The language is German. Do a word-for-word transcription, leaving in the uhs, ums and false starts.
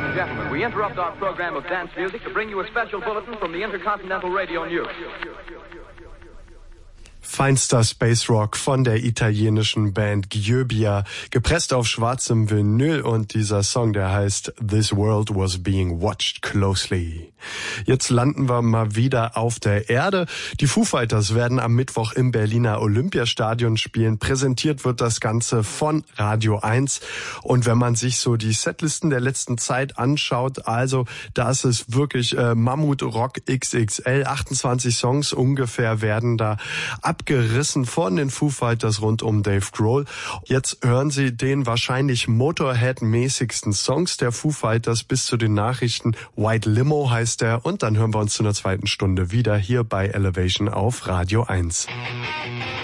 and gentlemen, we interrupt our program of dance music to bring you a special bulletin from the Intercontinental Radio News. Feinster Space Rock von der italienischen Band Gyöbia, gepresst auf schwarzem Vinyl, und dieser Song, der heißt This World Was Being Watched Closely. Jetzt landen wir mal wieder auf der Erde. Die Foo Fighters werden am Mittwoch im Berliner Olympiastadion spielen. Präsentiert wird das Ganze von Radio eins. Und wenn man sich so die Setlisten der letzten Zeit anschaut, also das ist wirklich äh, Mammut Rock X X L. achtundzwanzig Songs ungefähr werden da abgerissen von den Foo Fighters rund um Dave Grohl. Jetzt hören Sie den wahrscheinlich Motorhead-mäßigsten Songs der Foo Fighters bis zu den Nachrichten. White Limo heißt der, und dann hören wir uns zu einer zweiten Stunde wieder hier bei Elevation auf Radio eins.